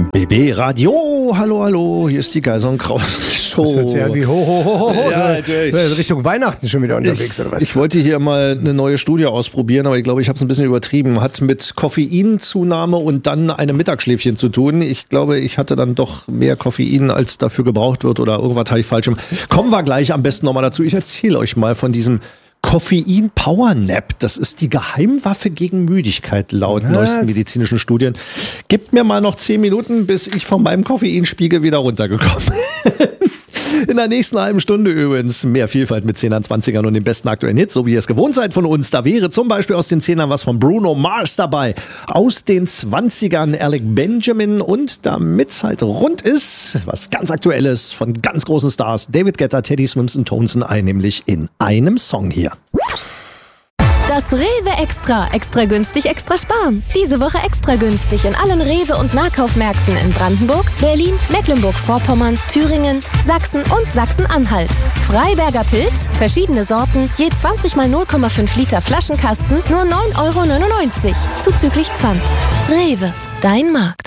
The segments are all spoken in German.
BB Radio, hallo, hier ist die Geisel und Krause Show. Das hört sich an wie ho. Ja, Richtung Weihnachten schon wieder unterwegs, oder was? Ich wollte hier mal eine neue Studie ausprobieren, aber ich glaube, ich habe es ein bisschen übertrieben. Hat mit Koffeinzunahme und dann einem Mittagsschläfchen zu tun. Ich glaube, ich hatte dann doch mehr Koffein, als dafür gebraucht wird, oder irgendwas habe ich falsch. Kommen wir gleich am besten nochmal dazu. Ich erzähle euch mal von diesem Koffein-Power-Nap, das ist die Geheimwaffe gegen Müdigkeit, laut neuesten medizinischen Studien. Gebt mir mal noch 10 Minuten, bis ich von meinem Koffeinspiegel wieder runtergekommen bin. In der nächsten halben Stunde übrigens mehr Vielfalt mit 10ern, 20ern und den besten aktuellen Hits, so wie ihr es gewohnt seid von uns. Da wäre zum Beispiel aus den 10ern was von Bruno Mars dabei. Aus den 20ern Alec Benjamin und damit's halt rund ist, was ganz Aktuelles von ganz großen Stars, David Guetta, Teddy Swims und Tonson ein, nämlich in einem Song hier. Das Rewe Extra. Extra günstig, extra sparen. Diese Woche extra günstig in allen Rewe- und Nahkaufmärkten in Brandenburg, Berlin, Mecklenburg-Vorpommern, Thüringen, Sachsen und Sachsen-Anhalt. Freiberger Pilz, verschiedene Sorten, je 20 mal 0,5 Liter Flaschenkasten, nur 9,99 €. Zuzüglich Pfand. Rewe, dein Markt.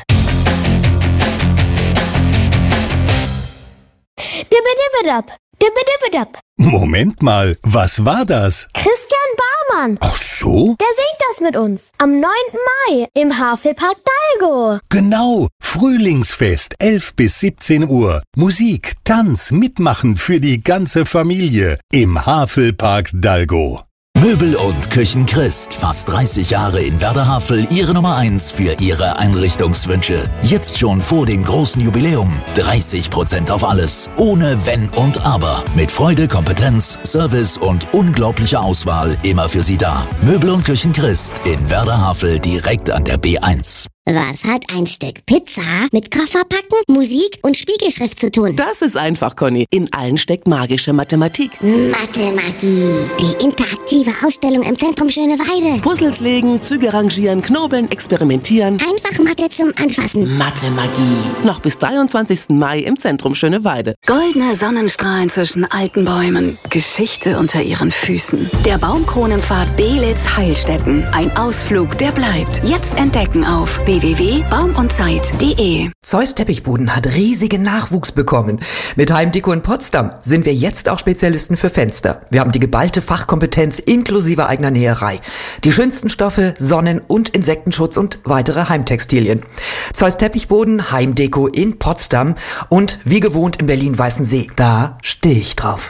Moment mal, was war das? Christian Barmann. Ach so? Der singt das mit uns. Am 9. Mai im Havelpark Dalgo. Genau, Frühlingsfest, 11 bis 17 Uhr. Musik, Tanz, Mitmachen für die ganze Familie im Havelpark Dalgo. Möbel und Küchen Christ. Fast 30 Jahre in Werder Havel, Ihre Nummer 1 für Ihre Einrichtungswünsche. Jetzt schon vor dem großen Jubiläum. 30% auf alles. Ohne Wenn und Aber. Mit Freude, Kompetenz, Service und unglaublicher Auswahl immer für Sie da. Möbel und Küchen Christ in Werder Havel, direkt an der B1. Was hat ein Stück Pizza mit Kofferpacken, Musik und Spiegelschrift zu tun? Das ist einfach, Conny. In allen steckt magische Mathematik. Mathemagie. Die interaktive Ausstellung im Zentrum Schöneweide. Puzzles legen, Züge rangieren, knobeln, experimentieren. Einfach Mathe zum Anfassen. Mathemagie. Noch bis 23. Mai im Zentrum Schöneweide. Goldene Sonnenstrahlen zwischen alten Bäumen. Geschichte unter ihren Füßen. Der Baumkronenpfad Belitz-Heilstätten. Ein Ausflug, der bleibt. Jetzt entdecken auf www.baumundzeit.de. Zeus Teppichboden hat riesigen Nachwuchs bekommen. Mit Heimdeko in Potsdam sind wir jetzt auch Spezialisten für Fenster. Wir haben die geballte Fachkompetenz inklusive eigener Näherei. Die schönsten Stoffe, Sonnen- und Insektenschutz und weitere Heimtextilien. Zeus Teppichboden, Heimdeko in Potsdam und wie gewohnt in Berlin-Weißensee. Da stehe ich drauf.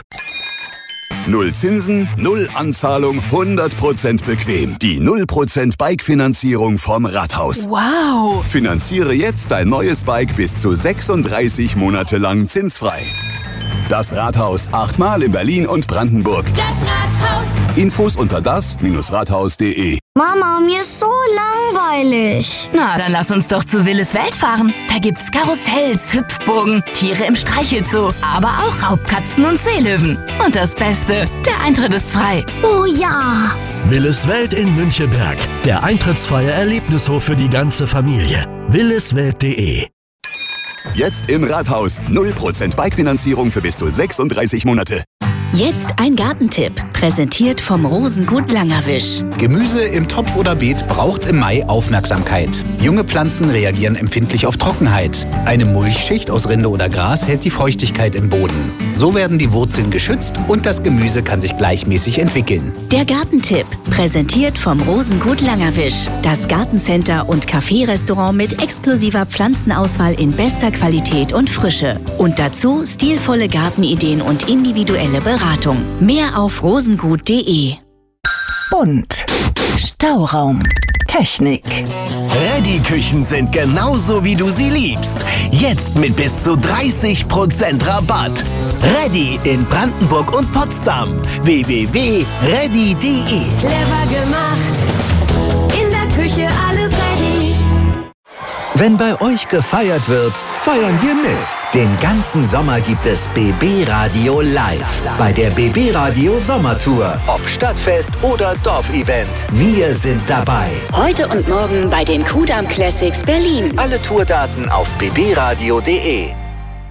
0 Zinsen, 0 Anzahlung, 100% bequem. Die 0% Bike-Finanzierung vom Rathaus. Wow! Finanziere jetzt dein neues Bike bis zu 36 Monate lang zinsfrei. Das Rathaus, 8-mal in Berlin und Brandenburg. Das Rathaus. Infos unter das-rathaus.de. Mama, mir ist so langweilig. Na, dann lass uns doch zu Willis Welt fahren. Da gibt's Karussells, Hüpfburgen, Tiere im Streichelzoo, aber auch Raubkatzen und Seelöwen. Und das Beste, der Eintritt ist frei. Oh ja. Willis Welt in Münchenberg. Der eintrittsfreie Erlebnishof für die ganze Familie. williswelt.de. Jetzt im Rathaus. 0% Bike-Finanzierung für bis zu 36 Monate. Jetzt ein Gartentipp, präsentiert vom Rosengut Langerwisch. Gemüse im Topf oder Beet braucht im Mai Aufmerksamkeit. Junge Pflanzen reagieren empfindlich auf Trockenheit. Eine Mulchschicht aus Rinde oder Gras hält die Feuchtigkeit im Boden. So werden die Wurzeln geschützt und das Gemüse kann sich gleichmäßig entwickeln. Der Gartentipp, präsentiert vom Rosengut Langerwisch. Das Gartencenter und Café-Restaurant mit exklusiver Pflanzenauswahl in bester Qualität und Frische. Und dazu stilvolle Gartenideen und individuelle Beratung. Mehr auf rosengut.de. Bunt. Stauraum. Technik. Ready-Küchen sind genauso, wie du sie liebst. Jetzt mit bis zu 30% Rabatt. Ready in Brandenburg und Potsdam. www.ready.de. Clever gemacht. In der Küche alles ready. Wenn bei euch gefeiert wird, feiern wir mit. Den ganzen Sommer gibt es BB Radio live bei der BB Radio Sommertour. Ob Stadtfest oder Dorfevent, wir sind dabei. Heute und morgen bei den Kudamm Classics Berlin. Alle Tourdaten auf bbradio.de.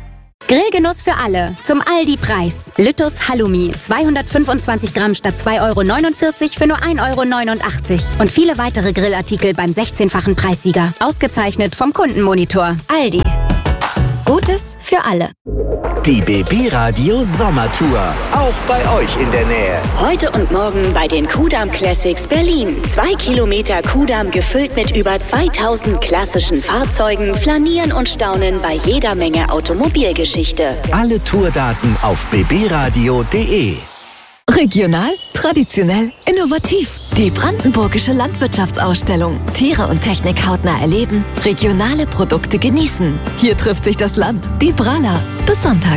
Grillgenuss für alle. Zum Aldi-Preis. Lüttus Halloumi. 225 Gramm statt 2,49 € für nur 1,89 €. Und viele weitere Grillartikel beim 16-fachen Preissieger. Ausgezeichnet vom Kundenmonitor. Aldi. Gutes für alle. Die BB Radio Sommertour. Auch bei euch in der Nähe. Heute und morgen bei den Kudamm Classics Berlin. 2 Kilometer Kudamm gefüllt mit über 2000 klassischen Fahrzeugen, flanieren und staunen bei jeder Menge Automobilgeschichte. Alle Tourdaten auf bbradio.de. Regional, traditionell, innovativ. Die Brandenburgische Landwirtschaftsausstellung. Tiere und Technik hautnah erleben, regionale Produkte genießen. Hier trifft sich das Land. Die Brala. Bis Sonntag.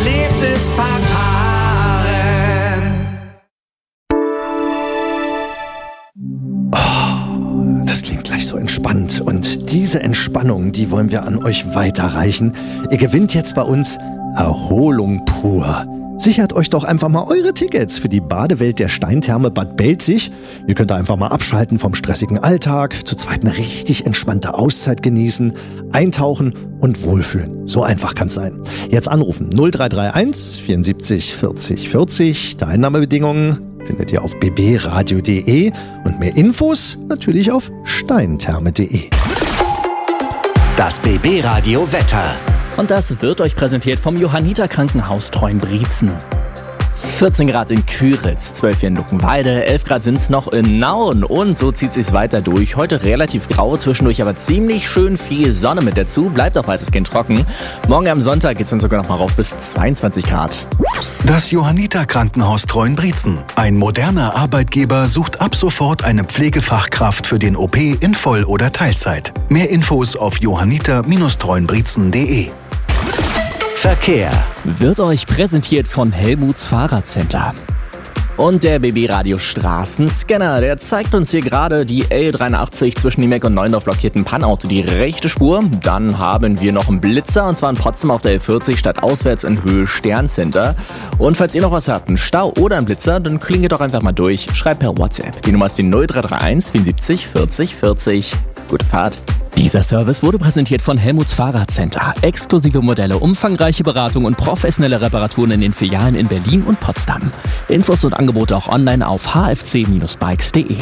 Das klingt gleich so entspannt. Und diese Entspannung, die wollen wir an euch weiterreichen. Ihr gewinnt jetzt bei uns Erholung pur. Sichert euch doch einfach mal eure Tickets für die Badewelt der Steintherme Bad Belzig. Ihr könnt da einfach mal abschalten vom stressigen Alltag, zu zweit eine richtig entspannte Auszeit genießen, eintauchen und wohlfühlen. So einfach kann's sein. Jetzt anrufen 0331 74 40 40. Teilnahmebedingungen findet ihr auf bbradio.de und mehr Infos natürlich auf steintherme.de. Das BB Radio Wetter. Und das wird euch präsentiert vom Johanniter Krankenhaus Treuenbrietzen. 14 Grad in Küritz, 12 hier in Luckenwalde, 11 Grad sind es noch in Nauen und so zieht es sich weiter durch. Heute relativ grau, zwischendurch aber ziemlich schön viel Sonne mit dazu, bleibt auch weitestgehend trocken. Morgen am Sonntag geht es dann sogar noch mal rauf bis 22 Grad. Das Johanniter Krankenhaus Treuenbrietzen. Ein moderner Arbeitgeber sucht ab sofort eine Pflegefachkraft für den OP in Voll- oder Teilzeit. Mehr Infos auf johanniter-treuenbrietzen.de. Verkehr wird euch präsentiert von Helmuts Fahrradcenter. Und der BB Radio Straßenscanner, der zeigt uns hier gerade die L83 zwischen Niemek und Neuendorf blockierten Pannauto, die rechte Spur. Dann haben wir noch einen Blitzer und zwar in Potsdam auf der L40 statt auswärts in Höhe Sterncenter. Und falls ihr noch was habt, einen Stau oder einen Blitzer, dann klingelt doch einfach mal durch. Schreibt per WhatsApp. Die Nummer ist die 0331 74 40 40. Gute Fahrt. Dieser Service wurde präsentiert von Helmuts Fahrradcenter. Exklusive Modelle, umfangreiche Beratung und professionelle Reparaturen in den Filialen in Berlin und Potsdam. Infos und Angebote auch online auf hfc-bikes.de.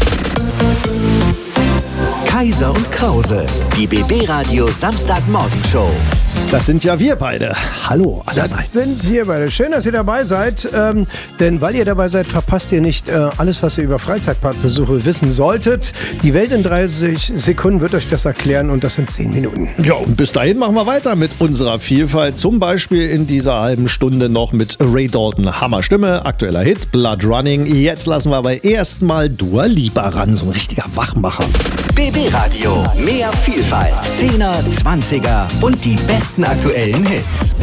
Kaiser und Krause, die BB Radio Samstagmorgenshow. Das sind ja wir beide. Hallo allerseits. Das sind wir beide. Schön, dass ihr dabei seid. Denn weil ihr dabei seid, verpasst ihr nicht alles, was ihr über Freizeitparkbesuche wissen solltet. Die Welt in 30 Sekunden wird euch das erklären und das sind 10 Minuten. Ja, und bis dahin machen wir weiter mit unserer Vielfalt. Zum Beispiel in dieser halben Stunde noch mit Ray Dalton. Hammerstimme, aktueller Hit, Blood Running. Jetzt lassen wir aber erstmal Dua Lipa ran, so ein richtiger Wachmacher. BB Radio, mehr Vielfalt, 10er, 20er und die besten aktuellen Hits.